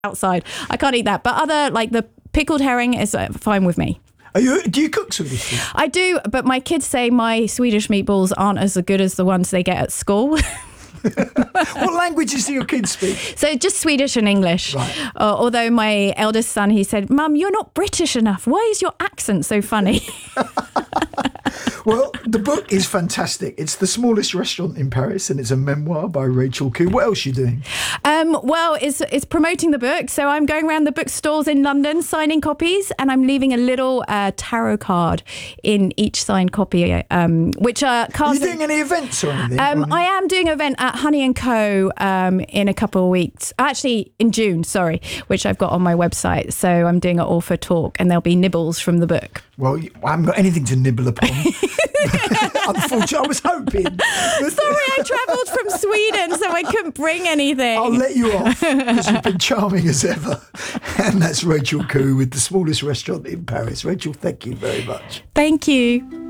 outside. I can't eat that. But other, like the pickled herring is fine with me. Do you cook Swedish food? I do, but my kids say my Swedish meatballs aren't as good as the ones they get at school. What languages do your kids speak? So just Swedish and English. Right. Although my eldest son, he said, Mum, you're not British enough. Why is your accent so funny? Well, the book is fantastic. It's The Smallest Restaurant in Paris, and it's a memoir by Rachel Khoo. What else are you doing? Well, it's promoting the book. So I'm going around the bookstores in London signing copies, and I'm leaving a little tarot card in each signed copy, which are cards. Are you doing any events or anything? I am doing an event at Honey & Co. In a couple of weeks. Actually, in June, which I've got on my website. So I'm doing an author talk, and there'll be nibbles from the book. Well, I haven't got anything to nibble upon. Unfortunately, I was hoping. Sorry, I travelled from Sweden, so I couldn't bring anything. I'll let you off, because you've been charming as ever. And that's Rachel Khoo with The Smallest Restaurant in Paris. Rachel, thank you very much. Thank you.